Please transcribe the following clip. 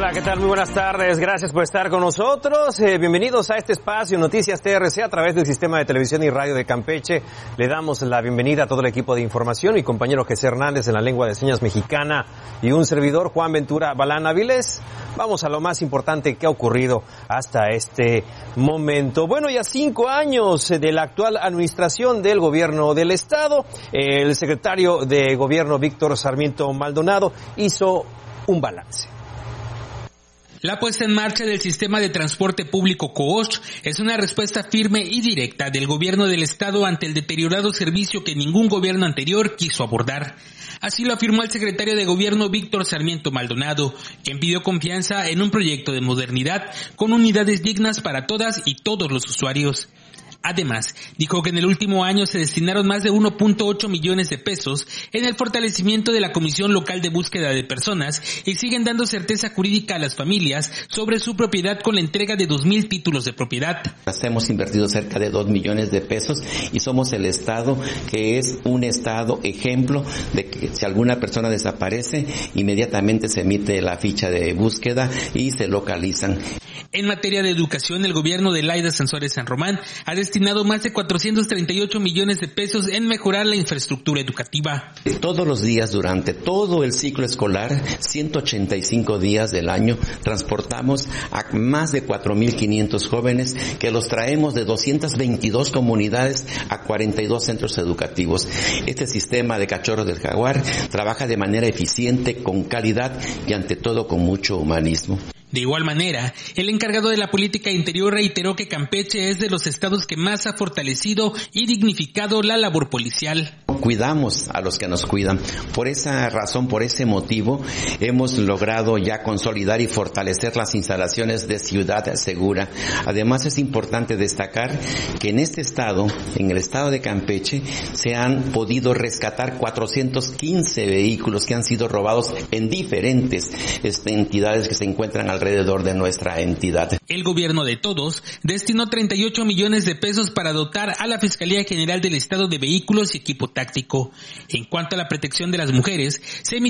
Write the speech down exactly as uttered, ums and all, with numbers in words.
Hola, ¿qué tal? Muy buenas tardes. Gracias por estar con nosotros. Eh, bienvenidos a este espacio Noticias T R C a través del Sistema de Televisión y Radio de Campeche. Le damos la bienvenida a todo el equipo de información, mi compañero José Hernández en la lengua de señas mexicana y un servidor, Juan Ventura Balán Avilés. Vamos a lo más importante que ha ocurrido hasta este momento. Bueno, ya cinco años de la actual administración del gobierno del estado. El secretario de Gobierno, Víctor Sarmiento Maldonado, hizo un balance. La puesta en marcha del sistema de transporte público COOSH es una respuesta firme y directa del gobierno del estado ante el deteriorado servicio que ningún gobierno anterior quiso abordar. Así lo afirmó el secretario de Gobierno Víctor Sarmiento Maldonado, quien pidió confianza en un proyecto de modernidad con unidades dignas para todas y todos los usuarios. Además, dijo que en el último año se destinaron más de uno punto ocho millones de pesos en el fortalecimiento de la Comisión Local de Búsqueda de Personas y siguen dando certeza jurídica a las familias sobre su propiedad con la entrega de dos mil títulos de propiedad. Hemos invertido cerca de dos millones de pesos y somos el estado que es un estado ejemplo de que si alguna persona desaparece, inmediatamente se emite la ficha de búsqueda y se localizan. En materia de educación, el gobierno de Laida Sansores San Román ha destinado más de cuatrocientos treinta y ocho millones de pesos en mejorar la infraestructura educativa. Todos los días, durante todo el ciclo escolar, ciento ochenta y cinco días del año, transportamos a más de cuatro mil quinientos jóvenes que los traemos de doscientas veintidós comunidades a cuarenta y dos centros educativos. Este sistema de Cachorros del Jaguar trabaja de manera eficiente, con calidad y ante todo con mucho humanismo. De igual manera, el encargado de la política interior reiteró que Campeche es de los estados que más ha fortalecido y dignificado la labor policial. Cuidamos a los que nos cuidan. Por esa razón, por ese motivo, hemos logrado ya consolidar y fortalecer las instalaciones de Ciudad Segura. Además, es importante destacar que en este estado, en el estado de Campeche, se han podido rescatar cuatrocientos quince vehículos que han sido robados en diferentes este, entidades que se encuentran al alrededor de nuestra entidad. El gobierno de todos destinó treinta y ocho millones de pesos para dotar a la Fiscalía General del Estado de vehículos y equipo táctico. En cuanto a la protección de las mujeres, se